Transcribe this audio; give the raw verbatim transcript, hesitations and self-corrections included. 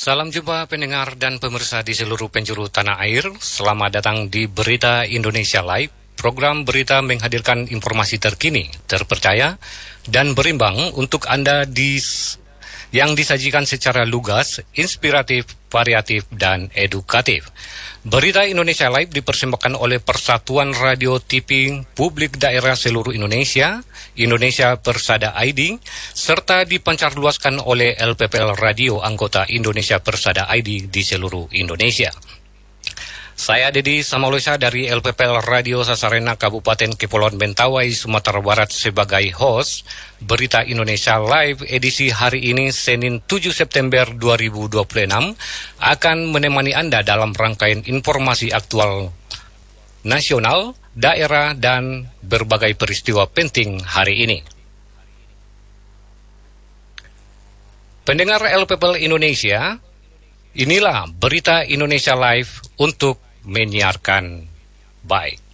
Salam jumpa pendengar dan pemirsa di seluruh penjuru tanah air. Selamat datang di Berita Indonesia Live. Program berita menghadirkan informasi terkini, terpercaya, dan berimbang untuk Anda di, yang disajikan secara lugas, inspiratif, variatif, dan edukatif. Berita Indonesia Live dipersembahkan oleh Persatuan Radio T V Publik Daerah Seluruh Indonesia, Indonesia Persada I D, serta dipancarluaskan oleh L P P L Radio anggota Indonesia Persada I D di seluruh Indonesia. Saya Dedi Samalosa dari L P P L Radio Sasarena Kabupaten Kepulauan Mentawai, Sumatera Barat sebagai host Berita Indonesia Live edisi hari ini Senin tujuh September dua ribu dua puluh enam akan menemani Anda dalam rangkaian informasi aktual nasional, daerah, dan berbagai peristiwa penting hari ini. Pendengar L P P L Indonesia, inilah Berita Indonesia Live untuk menyiarkan baik.